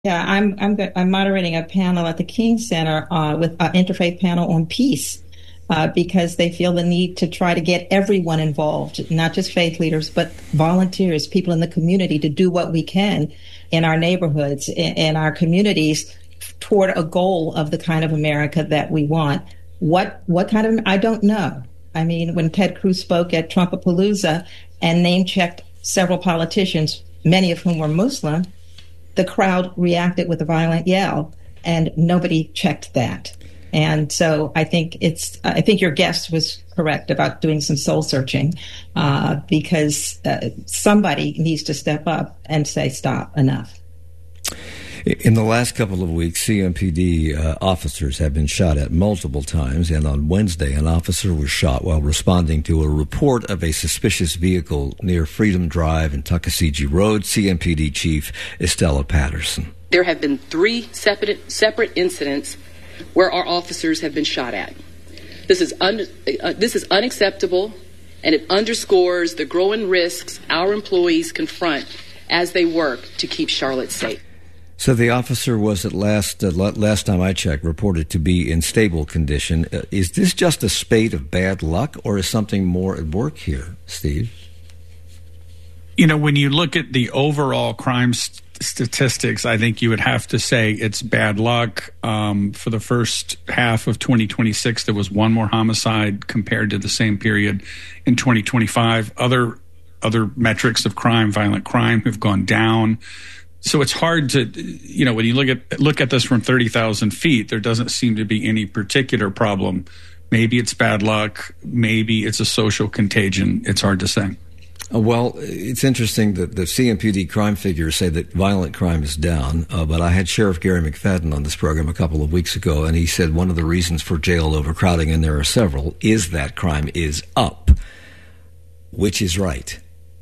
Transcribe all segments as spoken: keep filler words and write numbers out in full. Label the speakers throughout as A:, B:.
A: Yeah, I'm I'm I'm moderating a panel at the King Center uh, with an interfaith panel on peace uh, because they feel the need to try to get everyone involved, not just faith leaders, but volunteers, people in the community, to do what we can in our neighborhoods, in, in our communities, toward a goal of the kind of America that we want. What what kind of I don't know. I mean, when Ted Cruz spoke at Trumpapalooza and name checked several politicians, many of whom were Muslim, the crowd reacted with a violent yell, and nobody checked that. And so I think it's, I think your guest was correct about doing some soul searching, uh, because uh, somebody needs to step up and say, stop, enough.
B: In the last couple of weeks, C M P D uh, officers have been shot at multiple times, and on Wednesday, an officer was shot while responding to a report of a suspicious vehicle near Freedom Drive and Tuckasegee Road. C M P D Chief Estella Patterson.
C: There have been three separate, separate incidents where our officers have been shot at. This is, un, uh, this is unacceptable, and it underscores the growing risks our employees confront as they work to keep Charlotte safe.
B: So the officer was at last, uh, last time I checked, reported to be in stable condition. Uh, is this just a spate of bad luck, or is something more at work here, Steve?
D: You know, when you look at the overall crime st- statistics, I think you would have to say it's bad luck. Um, for the first half of twenty twenty-six, there was one more homicide compared to the same period in twenty twenty-five. Other other metrics of crime, violent crime, have gone down. So it's hard to, you know, when you look at look at this from thirty thousand feet, there doesn't seem to be any particular problem. Maybe it's bad luck. Maybe it's a social contagion. It's hard to say.
B: Uh, well, it's interesting that the C M P D crime figures say that violent crime is down, uh, but I had Sheriff Gary McFadden on this program a couple of weeks ago, and he said one of the reasons for jail overcrowding, and there are several, is that crime is up. Which is right?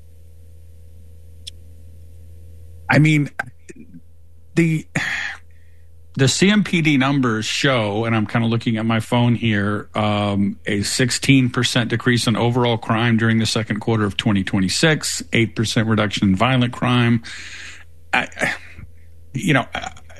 D: I mean, the the C M P D numbers show, and I'm kind of looking at my phone here, um, a sixteen percent decrease in overall crime during the second quarter of twenty twenty-six, eight percent reduction in violent crime. I, you know,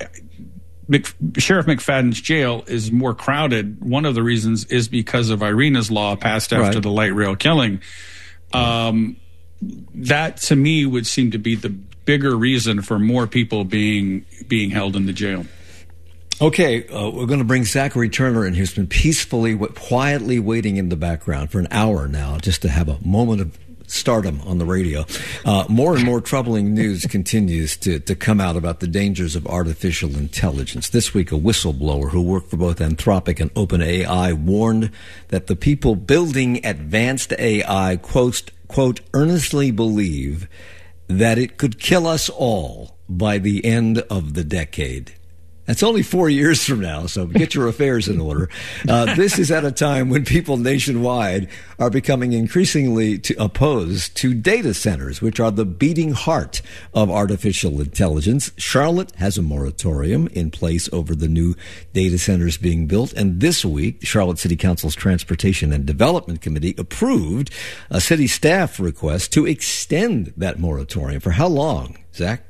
D: Mc, Sheriff McFadden's jail is more crowded. One of the reasons is because of Irina's law passed after
B: right.
D: the light rail killing. Um, that, to me, would seem to be the bigger reason for more people being being held in the jail.
B: Okay, uh, we're going to bring Zachary Turner in, who's been peacefully, quietly waiting in the background for an hour now, just to have a moment of stardom on the radio. Uh, more and more troubling news continues to, to come out about the dangers of artificial intelligence. This week, a whistleblower who worked for both Anthropic and OpenAI warned that the people building advanced A I, quote, quote, earnestly believe that it could kill us all by the end of the decade. That's only four years from now, so get your affairs in order. Uh, this is at a time when people nationwide are becoming increasingly to opposed to data centers, which are the beating heart of artificial intelligence. Charlotte has a moratorium in place over the new data centers being built. And this week, Charlotte City Council's Transportation and Development Committee approved a city staff request to extend that moratorium. For how long, Zach?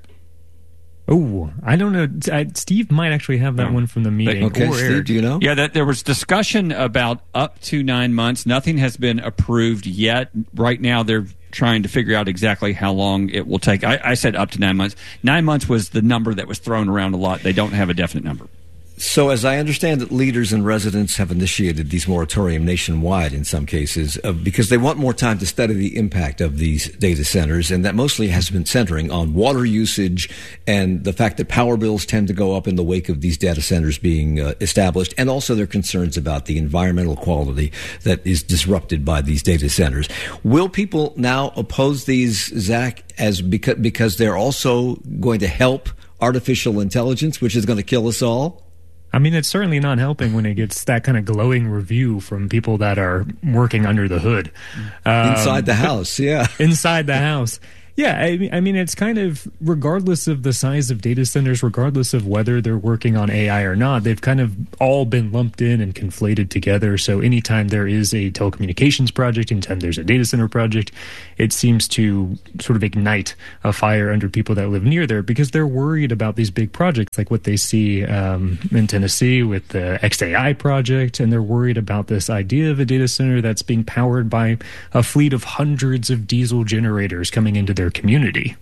E: Oh, I don't know. I, Steve might actually have that one from the meeting.
B: Okay,
E: or
B: Steve,
E: Eric.
B: do you know?
F: Yeah, that there was discussion about up to nine months. Nothing has been approved yet. Right now, they're trying to figure out exactly how long it will take. I, I said up to nine months. Nine months was the number that was thrown around a lot. They don't have a definite number.
B: So as I understand it, leaders and residents have initiated these moratorium nationwide in some cases uh, because they want more time to study the impact of these data centers, and that mostly has been centering on water usage and the fact that power bills tend to go up in the wake of these data centers being uh, established, and also their concerns about the environmental quality that is disrupted by these data centers. Will people now oppose these, Zach, as because, because they're also going to help artificial intelligence, which is going to kill us all?
E: I mean, it's certainly not helping when it gets that kind of glowing review from people that are working under the hood. Um,
B: inside the house, yeah.
E: Inside the house. Yeah, I, I mean, it's kind of regardless of the size of data centers, regardless of whether they're working on A I or not, they've kind of all been lumped in and conflated together. So anytime there is a telecommunications project, anytime there's a data center project, it seems to sort of ignite a fire under people that live near there because they're worried about these big projects like what they see um, in Tennessee with the X A I project, and they're worried about this idea of a data center that's being powered by a fleet of hundreds of diesel generators coming into their community.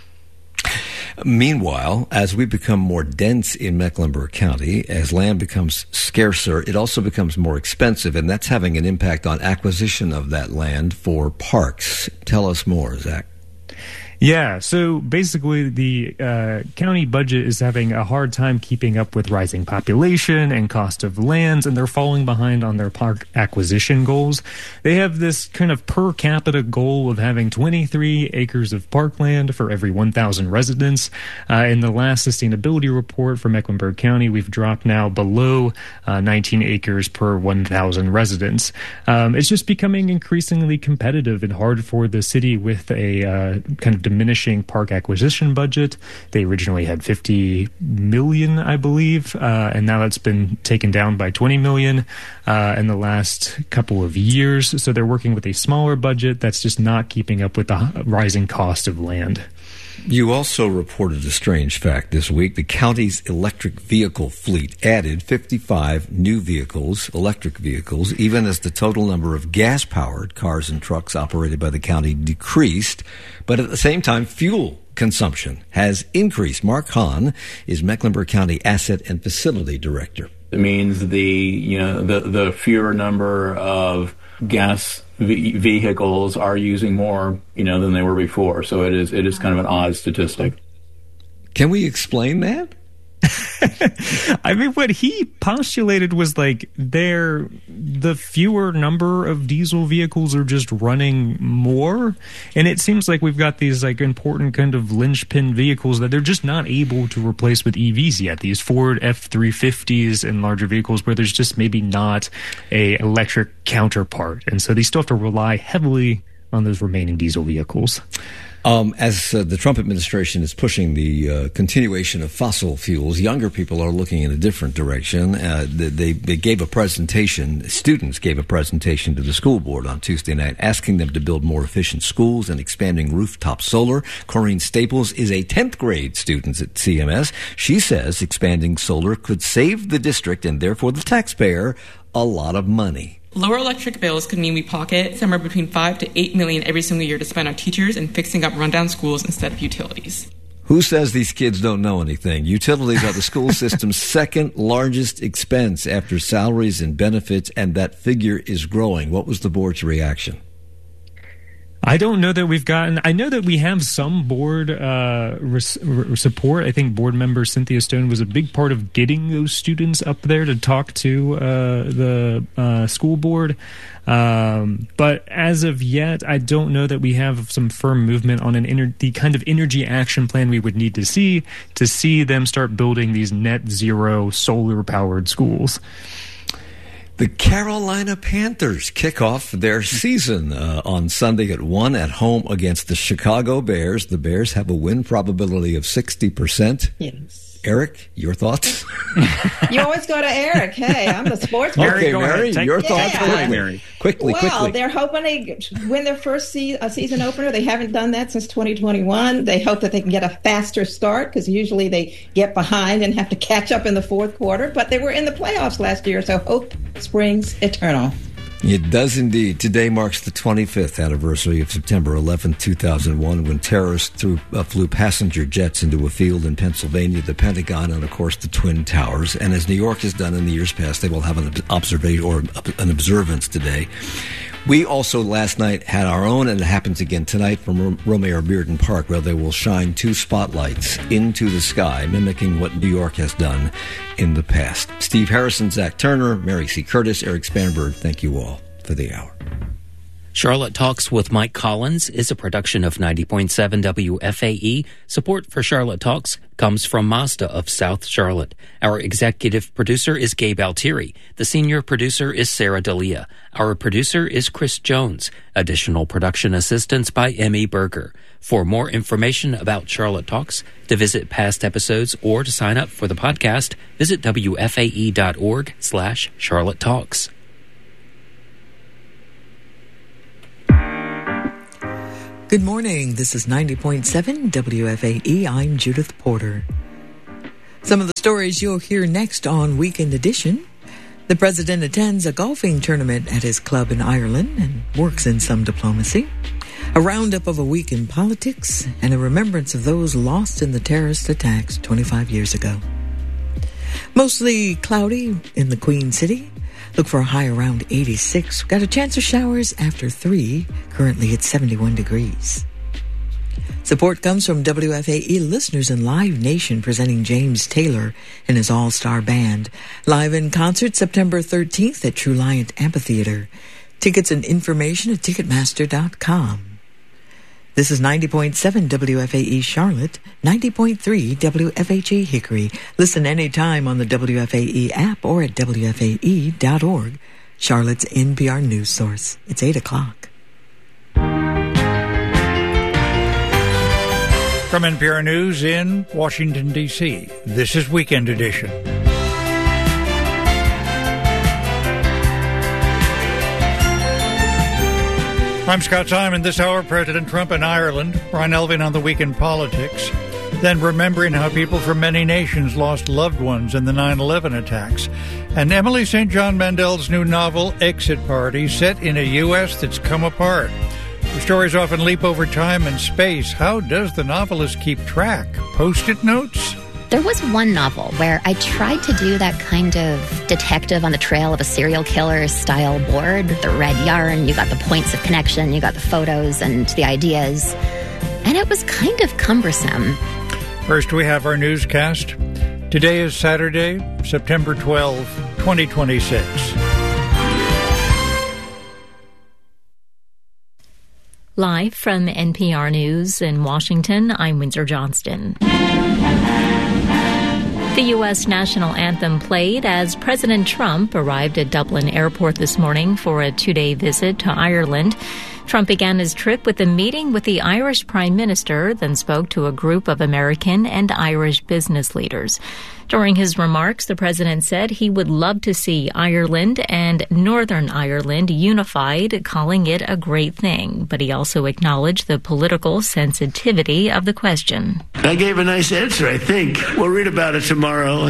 B: Meanwhile, as we become more dense in Mecklenburg County, as land becomes scarcer, it also becomes more expensive, and that's having an impact on acquisition of that land for parks. Tell us more, Zach.
E: Yeah, so basically the uh, county budget is having a hard time keeping up with rising population and cost of lands, and they're falling behind on their park acquisition goals. They have this kind of per capita goal of having twenty-three acres of parkland for every one thousand residents. Uh, in the last sustainability report for Mecklenburg County, we've dropped now below uh, nineteen acres per one thousand residents. Um, it's just becoming increasingly competitive and hard for the city with a uh, kind of diminishing park acquisition budget. They originally had fifty million, I believe, uh, and now that's been taken down by twenty million uh, in the last couple of years. So they're working with a smaller budget that's just not keeping up with the rising cost of land.
B: You also reported a strange fact this week. The county's electric vehicle fleet added fifty-five new vehicles, electric vehicles, even as the total number of gas-powered cars and trucks operated by the county decreased. But at the same time, fuel consumption has increased. Mark Hahn is Mecklenburg County Asset and Facility Director.
G: It means the, you know, the, the fewer number of gas v- vehicles are using more, you know, than they were before. So it is it is kind of an odd statistic.
B: Can we explain that?
E: I mean, what he postulated was like there, the fewer number of diesel vehicles are just running more. And it seems like we've got these like important kind of linchpin vehicles that they're just not able to replace with E Vs yet. These Ford F three fifties and larger vehicles where there's just maybe not a electric counterpart. And so they still have to rely heavily on those remaining diesel vehicles.
B: Um, as uh, the Trump administration is pushing the uh, continuation of fossil fuels, younger people are looking in a different direction. Uh, they, they gave a presentation, students gave a presentation to the school board on Tuesday night asking them to build more efficient schools and expanding rooftop solar. Corrine Staples is a tenth grade student at C M S. She says expanding solar could save the district and therefore the taxpayer a lot of money.
H: Lower electric bills could mean we pocket somewhere between five to eight million every single year to spend on teachers and fixing up rundown schools instead of utilities.
B: Who says these kids don't know anything? Utilities are the school system's second largest expense after salaries and benefits, and that figure is growing. What was the board's reaction?
E: I don't know that we've gotten. I know that we have some board uh, res, re, support. I think board member Cynthia Stone was a big part of getting those students up there to talk to uh, the uh, school board. Um, but as of yet, I don't know that we have some firm movement on an ener- the kind of energy action plan we would need to see to see them start building these net zero solar powered schools.
B: The Carolina Panthers kick off their season uh, on Sunday at one at home against the Chicago Bears. The Bears have a win probability of sixty percent.
A: Yes.
B: Eric, your thoughts?
A: You always go to Eric. Hey, I'm the sports person.
B: Okay, Mary,
E: Take,
B: your
A: yeah.
B: thoughts quickly.
D: Mary.
B: Quickly,
A: well,
B: quickly.
A: they're hoping they win their first se- uh, season opener. They haven't done that since twenty twenty-one. They hope that they can get a faster start because usually they get behind and have to catch up in the fourth quarter. But they were in the playoffs last year, so hope springs eternal.
B: It does indeed. Today marks the twenty-fifth anniversary of September eleventh, two thousand one, when terrorists threw, uh, flew passenger jets into a field in Pennsylvania, the Pentagon, and, of course, the Twin Towers. And as New York has done in the years past, they will have an observation or an observance today. We also last night had our own, and it happens again tonight from Romare Bearden Park, where they will shine two spotlights into the sky, mimicking what New York has done in the past. Steve Harrison, Zach Turner, Mary C. Curtis, Eric Spanberg, thank you all for the hour.
I: Charlotte Talks with Mike Collins is a production of ninety point seven W F A E. Support for Charlotte Talks comes from Mazda of South Charlotte. Our executive producer is Gabe Altieri. The senior producer is Sarah D'Elia. Our producer is Chris Jones. Additional production assistance by Emmy Berger. For more information about Charlotte Talks, to visit past episodes, or to sign up for the podcast, visit W F A E dot org slash Charlotte Talks.
J: Good morning. This is ninety point seven W F A E. I'm Judith Porter. Some of the stories you'll hear next on Weekend Edition. The president attends a golfing tournament at his club in Ireland and works in some diplomacy. A roundup of a week in politics and a remembrance of those lost in the terrorist attacks twenty-five years ago. Mostly cloudy in the Queen City. Look for a high around eighty-six. Got a chance of showers after three. Currently at seventy-one degrees. Support comes from W F A E listeners and Live Nation presenting James Taylor and his all-star band. Live in concert September thirteenth at True Liant Amphitheater. Tickets and information at Ticketmaster dot com. This is ninety point seven W F A E Charlotte, ninety point three W F H E Hickory. Listen anytime on the W F A E app or at W F A E dot org. Charlotte's N P R news source. It's eight o'clock.
K: From N P R News in Washington, D C, this is Weekend Edition. I'm Scott Simon. This hour, President Trump in Ireland, Brian Elvin on the Week in Politics, then remembering how people from many nations lost loved ones in the nine eleven attacks, and Emily Saint John Mandel's new novel, Exit Party, set in a U S that's come apart. The stories often leap over time and space. How does the novelist keep track? Post-it notes?
L: There was one novel where I tried to do that kind of detective on the trail of a serial killer style board. The red yarn, you got the points of connection, you got the photos and the ideas. And it was kind of cumbersome.
K: First, we have our newscast. Today is Saturday, September twelfth, twenty twenty-six.
M: Live from N P R News in Washington, I'm Windsor Johnston. The U S national anthem played as President Trump arrived at Dublin Airport this morning for a two-day visit to Ireland. Trump began his trip with a meeting with the Irish Prime Minister, then spoke to a group of American and Irish business leaders. During his remarks, the president said he would love to see Ireland and Northern Ireland unified, calling it a great thing. But he also acknowledged the political sensitivity of the question.
N: I gave a nice answer, I think. We'll read about it tomorrow.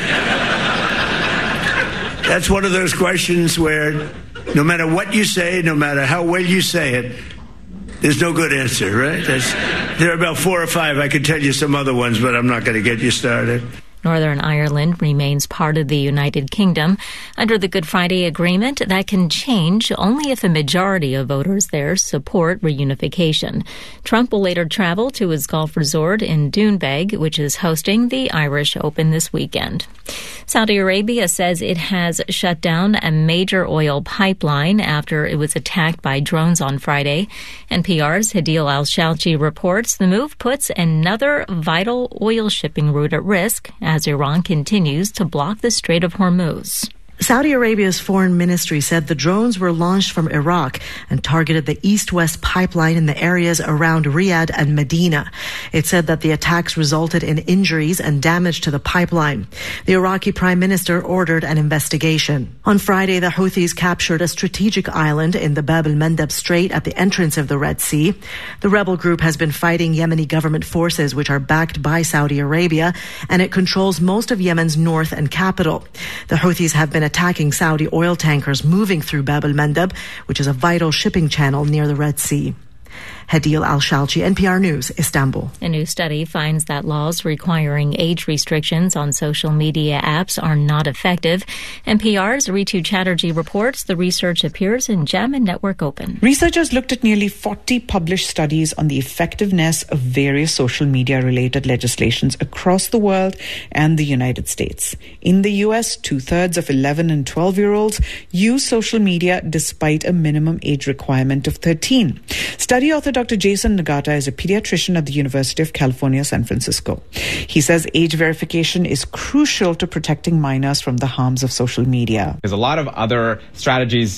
N: That's one of those questions where no matter what you say, no matter how well you say it, there's no good answer, right? That's, there are about four or five. I could tell you some other ones, but I'm not going to get you started.
M: Northern Ireland remains part of the United Kingdom. Under the Good Friday Agreement, that can change only if a majority of voters there support reunification. Trump will later travel to his golf resort in Doonbeg, which is hosting the Irish Open this weekend. Saudi Arabia says it has shut down a major oil pipeline after it was attacked by drones on Friday. N P R's Hadil Al-Shalchi reports the move puts another vital oil shipping route at risk as Iran continues to block the Strait of Hormuz.
O: Saudi Arabia's foreign ministry said the drones were launched from Iraq and targeted the east-west pipeline in the areas around Riyadh and Medina. It said that the attacks resulted in injuries and damage to the pipeline. The Iraqi prime minister ordered an investigation. On Friday, the Houthis captured a strategic island in the Bab el-Mandeb Strait at the entrance of the Red Sea. The rebel group has been fighting Yemeni government forces, which are backed by Saudi Arabia, and it controls most of Yemen's north and capital. The Houthis have been attacking Saudi oil tankers moving through Bab el-Mandeb, which is a vital shipping channel near the Red Sea. Hadil Al-Shalchi, N P R News, Istanbul.
M: A new study finds that laws requiring age restrictions on social media apps are not effective. N P R's Ritu Chatterjee reports the research appears in Gem and Network Open.
P: Researchers looked at nearly forty published studies on the effectiveness of various social media-related legislations across the world and the United States. In the U S, two-thirds of eleven and twelve-year-olds use social media despite a minimum age requirement of thirteen. Study author Doctor Jason Nagata is a pediatrician at the University of California, San Francisco. He says age verification is crucial to protecting minors from the harms of social media.
Q: There's a lot of other strategies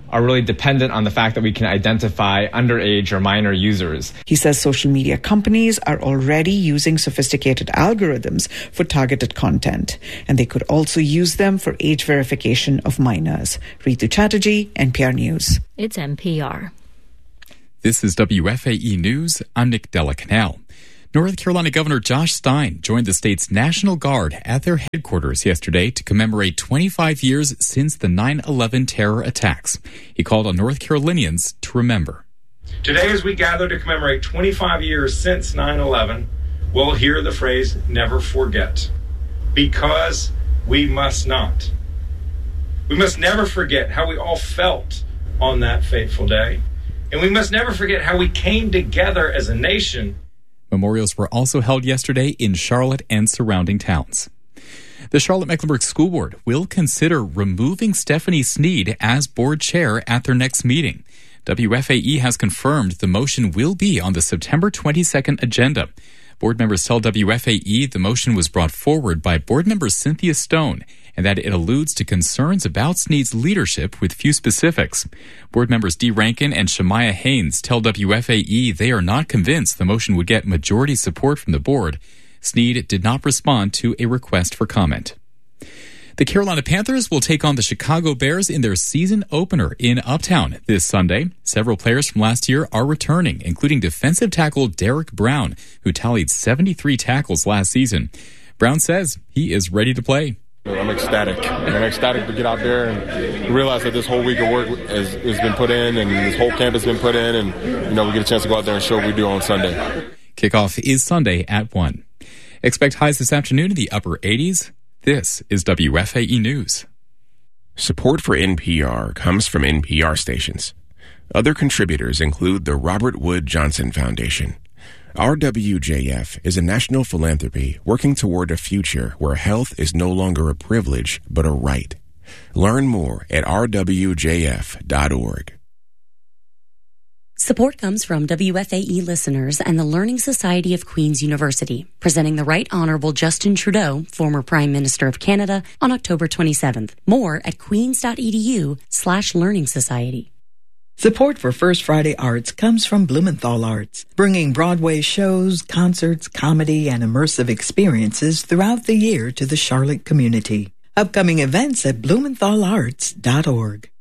Q: are really dependent on the fact that we can identify underage or minor users.
P: He says social media companies are already using sophisticated algorithms for targeted content, and they could also use them for age verification of minors. Ritu Chatterjee, N P R News.
M: It's N P R.
R: This is W F A E News. I'm Nick Della Canal. North Carolina Governor Josh Stein joined the state's National Guard at their headquarters yesterday to commemorate twenty-five years since the nine eleven terror attacks. He called on North Carolinians to remember.
S: Today, as we gather to commemorate twenty-five years since nine eleven, we'll hear the phrase, never forget, because we must not. We must never forget how we all felt on that fateful day, and we must never forget how we came together as a nation.
R: Memorials were also held yesterday in Charlotte and surrounding towns. The Charlotte-Mecklenburg School Board will consider removing Stephanie Sneed as board chair at their next meeting. W F A E has confirmed the motion will be on the September twenty-second agenda. Board members tell W F A E the motion was brought forward by board member Cynthia Stone and that it alludes to concerns about Sneed's leadership with few specifics. Board members Dee Rankin and Shemaiah Haynes tell W F A E they are not convinced the motion would get majority support from the board. Sneed did not respond to a request for comment. The Carolina Panthers will take on the Chicago Bears in their season opener in Uptown this Sunday. Several players from last year are returning, including defensive tackle Derek Brown, who tallied seventy-three tackles last season. Brown says he is ready to play.
T: I'm ecstatic. I'm ecstatic to get out there and realize that this whole week of work has, has been put in and this whole camp has been put in, and you know we get a chance to go out there and show what we do on Sunday.
R: Kickoff is Sunday at one. Expect highs this afternoon in the upper eighties. This is W F A E News.
U: Support for N P R comes from N P R stations. Other contributors include the Robert Wood Johnson Foundation. R W J F is a national philanthropy working toward a future where health is no longer a privilege but a right. Learn more at r w j f dot org.
V: Support comes from W F A E listeners and the Learning Society of Queen's University, presenting the Right Honourable Justin Trudeau, former Prime Minister of Canada, on October twenty-seventh. More at queens.edu slash learning society.
J: Support for First Friday Arts comes from Blumenthal Arts, bringing Broadway shows, concerts, comedy, and immersive experiences throughout the year to the Charlotte community. Upcoming events at blumenthal arts dot org.